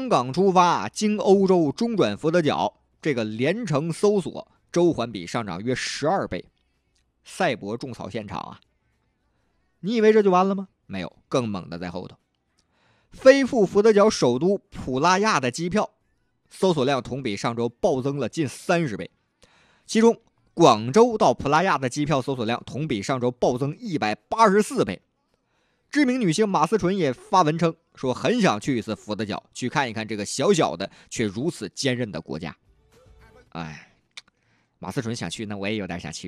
香港出发，经欧洲中转福德角，这个连程搜索周环比上涨约12倍，赛博种草现场啊！你以为这就完了吗？没有，更猛的在后头。飞赴福德角首都普拉亚的机票搜索量同比上周暴增了近30倍，其中广州到普拉亚的机票搜索量同比上周暴增184倍。知名女星马思纯也发文称说，很想去一次福德角，去看一看这个小小的却如此坚韧的国家。哎，马思纯想去，那我也有点想去。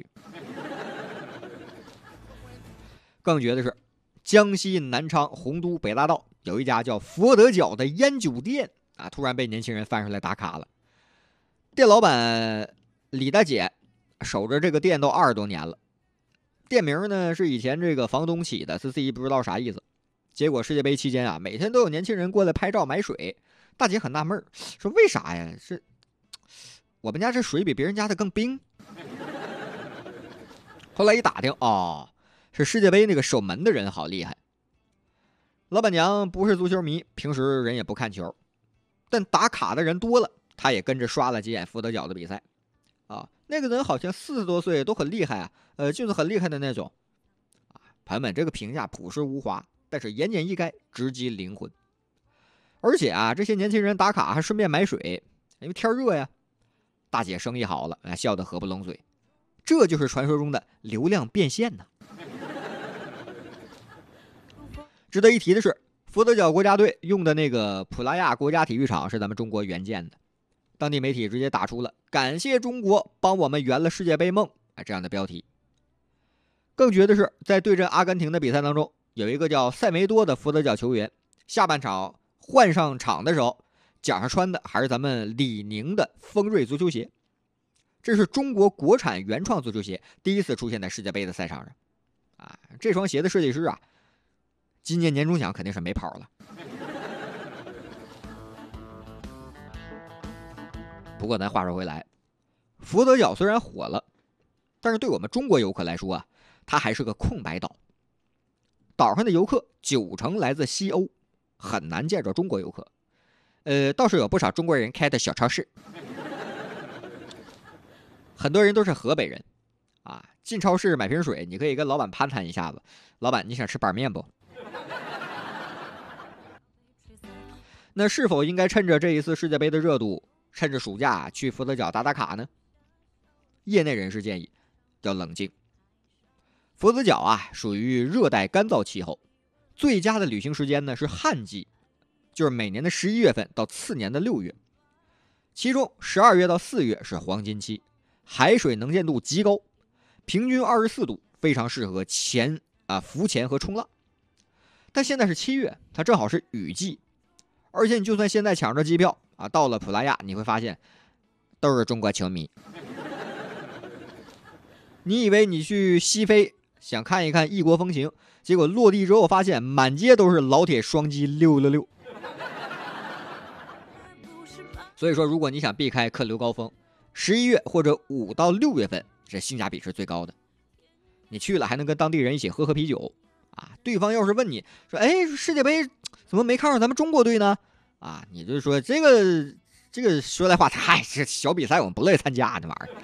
更绝的是，江西南昌洪都北大道有一家叫佛得角的烟酒店啊，突然被年轻人翻出来打卡了。店老板李大姐守着这个店都20多年了，店名呢是以前这个房东起的，自己不知道啥意思。结果世界杯期间啊，每天都有年轻人过来拍照买水，大姐很纳闷，说为啥呀？是我们家这水比别人家的更冰。后来一打听，哦，是世界杯那个守门的人好厉害。老板娘不是足球迷，平时人也不看球，但打卡的人多了，她也跟着刷了几眼福德角的比赛。啊，那个人好像40多岁，都很厉害啊，就是很厉害的那种。啊，朋友们，这个评价朴实无华，但是言简意赅，直击灵魂。而且啊，这些年轻人打卡还顺便买水，因为天热呀。大姐生意好了，笑得合不拢嘴。这就是传说中的流量变现呢。值得一提的是，福德角国家队用的那个普拉亚国家体育场是咱们中国援建的。当地媒体直接打出了“感谢中国帮我们圆了世界杯梦”这样的标题。更绝的是，在对阵阿根廷的比赛当中，有一个叫塞梅多的福德角球员，下半场换上场的时候，脚上穿的还是咱们李宁的锋锐足球鞋。这是中国国产原创足球鞋第一次出现在世界杯的赛场上。啊，这双鞋的设计师啊，今年年终奖肯定是没跑了。不过咱话说回来，福德角虽然火了，但是对我们中国游客来说啊，它还是个空白岛。岛上的游客90%来自西欧，很难见着中国游客。倒是有不少中国人开的小超市，很多人都是河北人啊。进超市买瓶水，你可以跟老板攀谈一下子，老板你想吃板面不？那是否应该趁着这一次世界杯的热度，趁着暑假去福德角打打卡呢？业内人士建议要冷静。福德角啊属于热带干燥气候，最佳的旅行时间呢是旱季，就是每年的11月份到次年的6月，其中12月到4月是黄金期，海水能见度极高，平均24度，非常适合浮潜和冲浪。但现在是7月，它正好是雨季，而且你就算现在抢着机票啊，到了普拉亚，你会发现都是中国球迷。你以为你去西非想看一看异国风情，结果落地之后发现满街都是老铁双击666。所以说，如果你想避开客流高峰，11月或者5到6月份，这性价比是最高的。你去了还能跟当地人一起喝喝啤酒啊。对方要是问你说，哎，世界杯怎么没看上咱们中国队呢？啊，你就说这个说来话长，嗨，这小比赛我们不乐意参加，这玩意儿。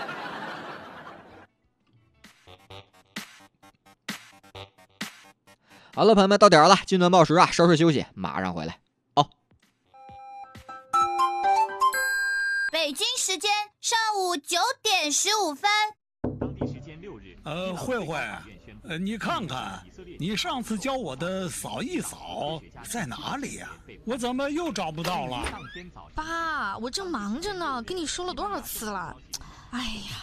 好了，朋友们，到点了，金端报时啊，稍事休息，马上回来。 北京时间上午9点15分。 当地时间6日。 慧慧，你看看，你上次教我的扫一扫在哪里呀？我怎么又找不到了？ 爸，我正忙着呢，跟你说了多少次了？哎呀，